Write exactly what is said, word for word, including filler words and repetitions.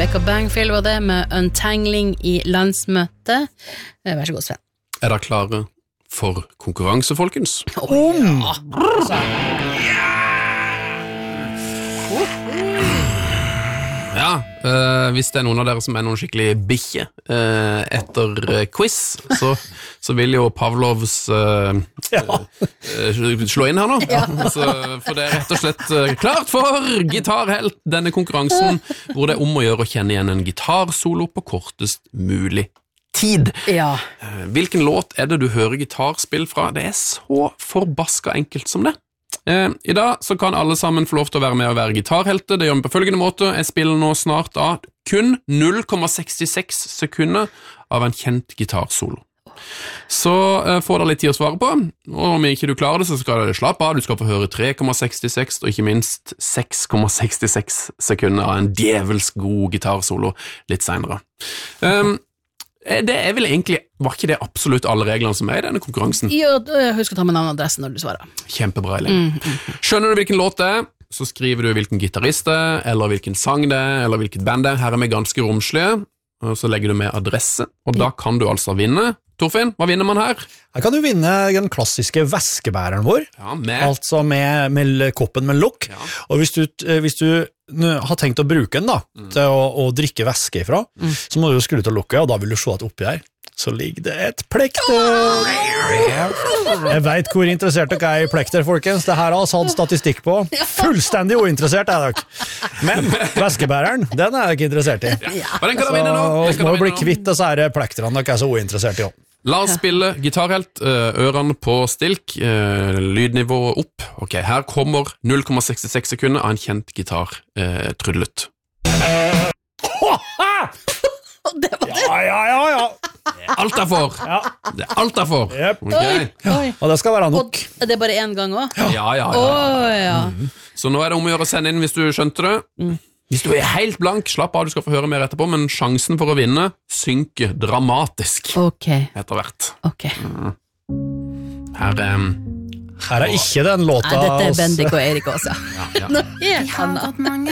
Rebecca Bangfield var det med Untangling i landsmøtet. Vær så god, Sven. Er dere klare for konkurranse, folkens? Oh, ja. Ja, øh, hvis det er noen av dere som er noen skikkelig bikkje øh, etter øh, quiz, så, så vil jo Pavlovs øh, ja. øh, slå inn her nå. Ja. Altså, for det er rett og slett øh, klart for Gitarhelt, denne konkurransen, hvor det er om å gjøre å kjenne igjen en gitarsolo på kortest mulig tid. Ja. Hvilken låt er det du hører gitarspill fra? Det er så forbaska enkelt som det. Eh, I dag så kan alle sammen få lov til å være med og være gitarhelte. Det gjør vi på følgende måte. Jeg spiller nå snart av kun null komma sekstiseks sekunder av en kjent gitarsolo. Så eh, får dere litt tid å svare på, og om ikke du klarer det, så skal du slappe av. Du skal få høre tre komma sekstiseks og ikke minst seks komma sekstiseks sekunder av en djevelsk god gitarsolo litt senere. Um, Det er vel egentlig, var ikke det absolutt alle reglene som er i denne konkurransen? Jo, husk å ta med navn og adresse når du svarer. Kjempebra, Elin. Mm, mm. Skjønner du hvilken låt det er, så skriver du hvilken gitarist det er, eller hvilken sang det er, eller hvilket band det er. Her er vi ganske romslige, og så legger du med adresse, og da kan du altså vinne. Torfinn, hva vinner man her? Her kan du vinne den klassiske væskebæreren vår, ja, med... altså med, med koppen med lokk, ja. Og hvis du, hvis du har tenkt å bruke den da, mm. til å, å drikke væske ifra, mm. så må du jo skru til lokket, og da vil du se at oppi her, så ligger det et plekter. Jeg vet hvor interessert dere er i plekter, folkens. Det her har jeg hatt statistikk på. Fullstendig uinteressert er dere. Men væskebæreren, den er jeg ikke interessert i. Ja. Den kan du vinne nå. Så må vi bli kvitt disse her plekterne dere er så uinteressert i. La oss spille gitarhelt, ørene på stilk, lydnivået opp. Ok, her kommer null komma sekstiseks sekunder av en kjent gitar trudlet. Det var det. Ja, ja, ja, ja. Alt er for. Ja. Det er alt er for. Yep. Okay. Ja. Og det skal være nok. Og det er bare en gang også? Ja, ja, ja. Oh, ja. Mm. Så nå er det om å gjøre å sende inn hvis du skjønte det. Mm. Hvis du er helt blank, slapp av, du skal få høre mer etterpå, men sjansen for å vinne synker dramatisk okay. etter hvert. Ok. Mm. Her er... Her er ikke den låta... Nei, dette er Bendik og Erik også. Ja, ja. Nå helt har gått mange